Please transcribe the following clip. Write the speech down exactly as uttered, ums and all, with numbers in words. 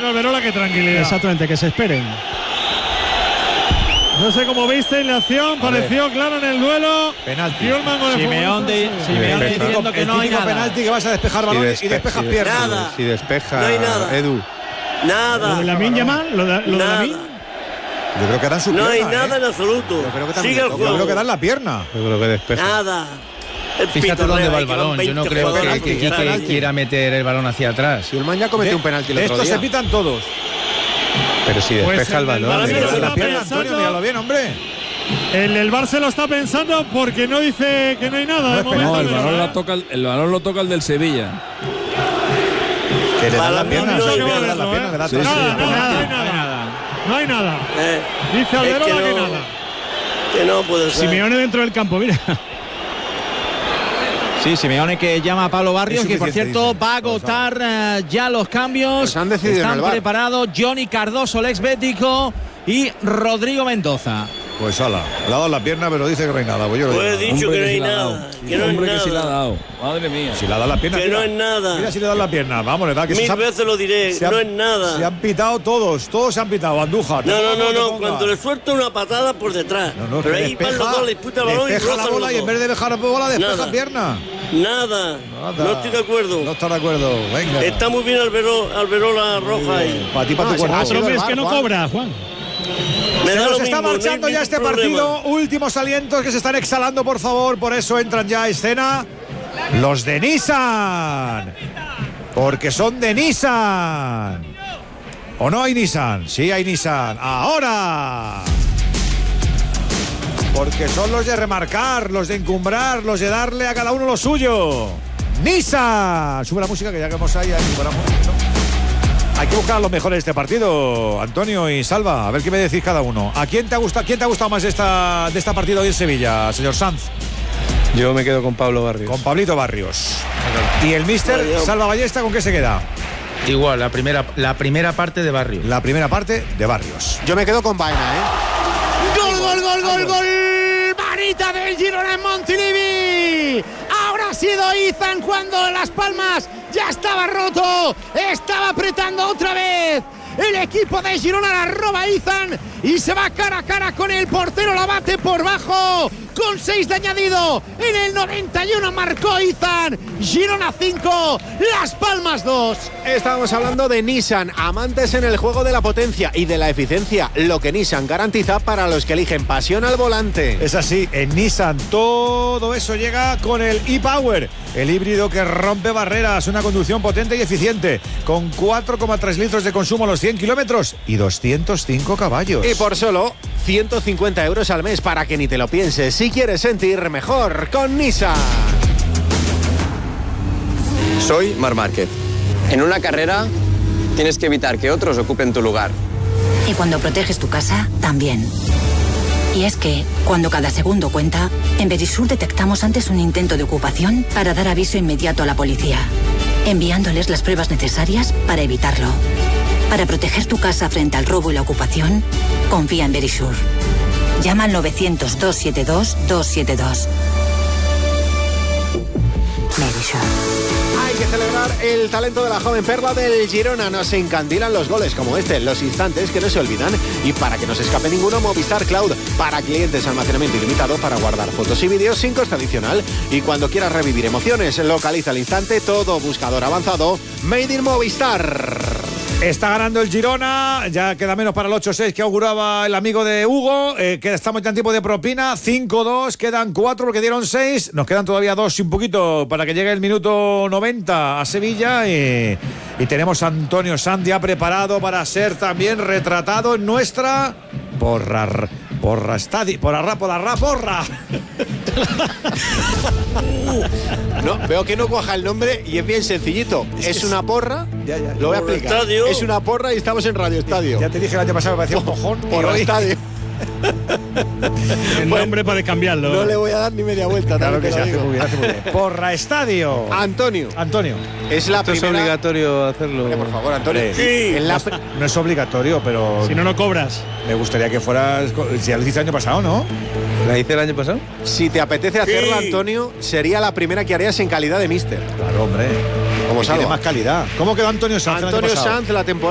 Primero Alberola, que tranquilidad. Exactamente, que se esperen. No sé cómo viste la acción, pareció claro en el duelo. Penalti. Simeón de, Simeón Sí, diciendo que no hay nada. penalti que vas a despejar balón despe y despejas si piernas. Nada. Si despeja, No hay nada. Edu. Nada. ¿Lo de Lamine Yamal? ¿Lo de, lo de Nada. Lamine? Yo creo que dan su No pierna. hay nada ¿eh? en absoluto. Yo creo que Sigue el también, yo juego. creo que dan la pierna. Yo creo que despeja. Nada. El Fíjate pitorreo dónde va ahí el que van balón. Yo no veinte creo que, jugadores que que Quique penalti. quiera meter el balón hacia atrás. Si el man ya cometió un penalti el otro Estos día. se pitan todos. Pero si Pues despeja el el del balón. Barça le lo da está la pierna. pensando. Antonio, míralo bien, hombre. El, el Barça lo está pensando porque no dice que no hay nada. No de es momento, No, el pero, balón, ¿eh? la toca el, el balón lo toca el del Sevilla. Que le dan la Para pierna. mí no sí, hay que le dan nada, la pierna, le da Sí, atrás. sí. Nada, sí, nada, sí. no hay nada. No hay nada. Eh, Dice es Alberola que que no, nada. que no puede ser. Simeone dentro del campo, mira. Sí, Simeone que llama a Pablo Barrios, Es que por suficiente, cierto dicen. va a agotar eh, ya los cambios. Pues han decidido en Están el V A R. preparados Johnny Cardoso, el ex bético, y Rodrigo Mendoza. Pues ala, le ha dado la pierna, pero dice que no hay nada. Pues yo lo Pues he digo. dicho Hombre, que no que hay sí la ha nada. dado. Que no hay Hombre, que sí la ha nada. dado. Madre mía. Si le ha dado la pierna. Que mira. no es nada. Mira si le da la pierna. Vamos, le da que Mil se han- veces lo diré. se han- No es nada. Se han pitado todos, todos se han pitado. Andújar. te No, no, ponga no, como te no. ponga. Cuando le suelta una patada por detrás. No, no, es Pero que ahí van despeja, los dos, le disputa el balón y despeja la rozan bola los y en vez dos. de dejar la bola, despeja Nada. pierna. Nada. Nada. No estoy de acuerdo. No está de acuerdo. Venga. Está muy bien Albero, Alberola roja ahí. Para ti, para tu Ah, cuerpo. se Otro sido mes el que no V A R, cobra, Juan. Me Se da nos lo está mismo, marchando no hay ya este ningún problema. partido. Últimos alientos que se están exhalando, por favor. Por eso entran ya a escena los de Nissan. Porque son de Nissan. ¿O no hay Nissan? Sí hay Nissan. Ahora. Porque son los de remarcar, los de encumbrar, los de darle a cada uno lo suyo. Nissan. Sube la música que ya que hemos ahí. ahí paramos, ¿no? Hay que buscar a los mejores de este partido, Antonio y Salva. A ver qué me decís cada uno. ¿A quién te ha gustado, quién te ha gustado más de esta, de esta partida hoy en Sevilla, señor Sanz? Yo me quedo con Pablo Barrios. Con Pablito Barrios. ¿Y el míster Vaya. Salva Ballesta con qué se queda? Igual, la primera, la primera parte de Barrios. La primera parte de Barrios. Yo me quedo con Baena, ¿eh? ¡Gol, gol, gol, gol, gol! Manita del Girona en Montilivi. Ahora ha sido Izan cuando Las Palmas ya estaba roto. Estaba apretando otra vez. El equipo de Girona la roba Izan y se va cara a cara con el portero. La bate por bajo con seis de añadido. En el noventa y uno marcó Izan. Girona cinco, Las Palmas dos. Estábamos hablando de Nissan, amantes en el juego de la potencia y de la eficiencia, lo que Nissan garantiza para los que eligen pasión al volante. Es así, en Nissan todo eso llega con el e-Power, el híbrido que rompe barreras, una conducción potente y eficiente, con cuatro coma tres litros de consumo a los cien kilómetros y doscientos cinco caballos. Y por solo ciento cincuenta euros al mes para que ni te lo pienses si quieres sentir mejor con Nissan. Soy Marc Márquez. En una carrera tienes que evitar que otros ocupen tu lugar. Y cuando proteges tu casa, también. Y es que, cuando cada segundo cuenta, en Verisur detectamos antes un intento de ocupación para dar aviso inmediato a la policía, enviándoles las pruebas necesarias para evitarlo. Para proteger tu casa frente al robo y la ocupación, confía en Verisur. Llama al novecientos, doscientos setenta y dos, doscientos setenta y dos. Verisur. Hay que celebrar el talento de la joven perla del Girona. Nos encandilan los goles como este, los instantes que no se olvidan. Y para que no se escape ninguno, Movistar Cloud. Para clientes, almacenamiento ilimitado para guardar fotos y vídeos sin coste adicional. Y cuando quieras revivir emociones, localiza al instante todo buscador avanzado Made in Movistar. Está ganando el Girona, ya queda menos para el ocho seis que auguraba el amigo de Hugo, eh, que estamos ya en tiempo de propina, cinco dos, quedan cuatro porque dieron seis, nos quedan todavía dos y un poquito para que llegue el minuto noventa a Sevilla y, y tenemos a Antonio Sanz ya preparado para ser también retratado en nuestra porra, porra estadio, porra, porra, porra. No, veo que no cuaja el nombre y es bien sencillito. Es, es una porra, ya, ya. lo voy a Por explicar. estadio. Es una porra y estamos en Radio Estadio. Ya te dije el año pasado que me parecía un mojón. Por hoy- estadio. El nombre para cambiarlo. No le voy a dar ni media vuelta. Claro también que te se lo hace digo. muy bien, hace muy bien. Porra estadio. Antonio, Antonio. es la Esto es primera. obligatorio hacerlo. Hombre, por favor, Antonio. Sí. En la- No es obligatorio, pero Si no, no cobras. me gustaría que fueras. Si ya lo hiciste el año pasado, ¿no? ¿La hice el año pasado? Si te apetece hacerlo, Sí. Antonio, sería la primera que harías en calidad de mister. Claro, hombre. Como Que tiene Salva. más calidad. ¿Cómo quedó Antonio Sanz el año Antonio pasado? Sanz, la temporada